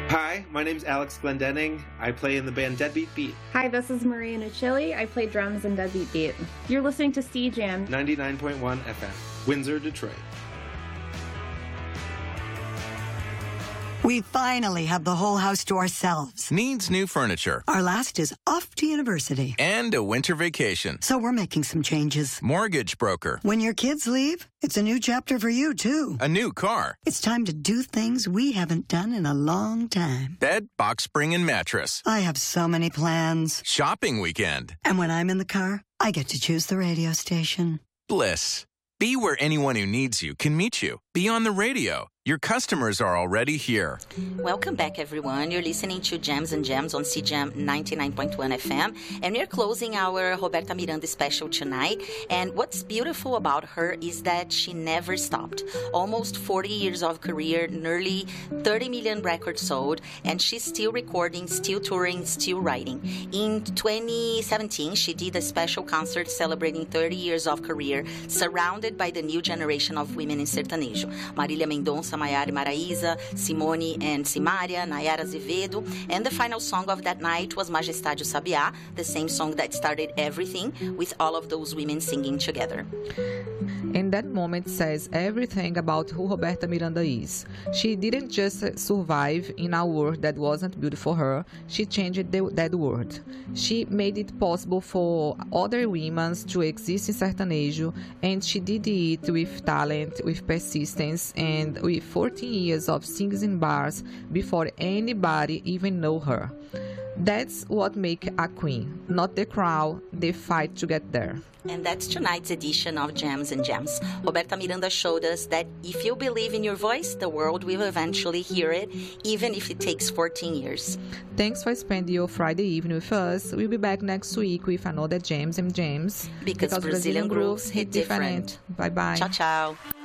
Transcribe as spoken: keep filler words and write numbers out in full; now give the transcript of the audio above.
Hi, my name's Alex Glendenning. I play in the band Deadbeat Beat. Hi, this is Maria Nucilli. I play drums in Deadbeat Beat. You're listening to C Jam ninety-nine point one F M, Windsor, Detroit. We finally have the whole house to ourselves. Needs new furniture. Our last is off to university. And a winter vacation. So we're making some changes. Mortgage broker. When your kids leave, it's a new chapter for you, too. A new car. It's time to do things we haven't done in a long time. Bed, box spring, and mattress. I have so many plans. Shopping weekend. And when I'm in the car, I get to choose the radio station. Bliss. Be where anyone who needs you can meet you. Be on the radio. Your customers are already here. Welcome back, everyone. You're listening to Jams and Jams on C Jam ninety-nine point one F M, and we're closing our Roberta Miranda special tonight. And what's beautiful about her is that she never stopped. Almost forty years of career, nearly thirty million records sold, and she's still recording, still touring, still writing. In twenty seventeen, she did a special concert celebrating thirty years of career, surrounded by the new generation of women in sertanejo. Marília Mendonça, Maiara Maraíza, Simone and Simaria, Nayara Azevedo, and the final song of that night was Majestade Sabiá, the same song that started everything, with all of those women singing together. And that moment says everything about who Roberta Miranda is. She didn't just survive in a world that wasn't built for her, she changed the, that world. She made it possible for other women to exist in sertanejo, and she did it with talent, with persistence, and with fourteen years of singing in bars before anybody even know her. That's what makes a queen, not the crowd, the fight to get there. And that's tonight's edition of Jams and Jams. Roberta Miranda showed us that if you believe in your voice, the world will eventually hear it, even if it takes fourteen years. Thanks for spending your Friday evening with us. We'll be back next week with another Jams and Jams. Because, because Brazilian, Brazilian grooves hit different. different. Bye-bye. Ciao, ciao.